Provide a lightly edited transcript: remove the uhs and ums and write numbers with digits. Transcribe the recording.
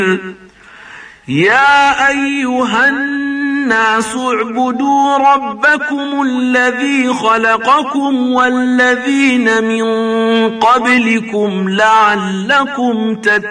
يا أيها الناس اعبدوا ربكم الذي خلقكم والذين من قبلكم لعلكم تتقون